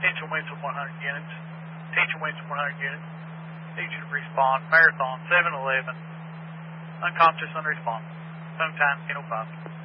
Attention Winston 100 units. Attention Winston 100 units. Need you to respond. Marathon 711. Unconscious, unresponsive. Phone time 10:05.